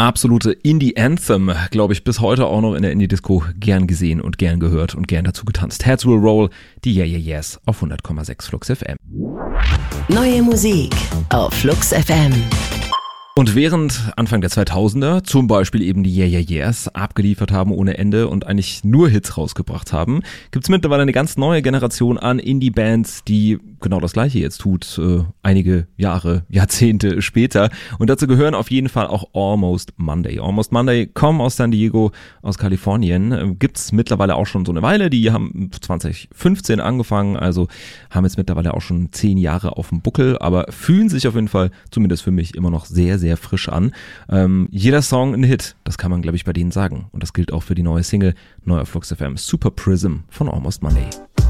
absolute Indie-Anthem, glaube ich, bis heute auch noch in der Indie-Disco gern gesehen und gern gehört und gern dazu getanzt. Heads Will Roll, die Yeah Yeah Yeahs auf 100,6 Flux FM. Neue Musik auf Flux FM. Und während Anfang der 2000er zum Beispiel eben die Yeah Yeah Yeahs abgeliefert haben ohne Ende und eigentlich nur Hits rausgebracht haben, gibt's mittlerweile eine ganz neue Generation an Indie-Bands, die genau das Gleiche jetzt tut, einige Jahre, Jahrzehnte später. Und dazu gehören auf jeden Fall auch Almost Monday. Almost Monday kommen aus San Diego, aus Kalifornien. Gibt's mittlerweile auch schon so eine Weile. Die haben 2015 angefangen, also haben jetzt mittlerweile auch schon 10 Jahre auf dem Buckel, aber fühlen sich auf jeden Fall, zumindest für mich, immer noch sehr, sehr frisch an. Jeder Song ein Hit, das kann man, glaube ich, bei denen sagen. Und das gilt auch für die neue Single, neu auf Flux FM, Super Prism von Almost Monday.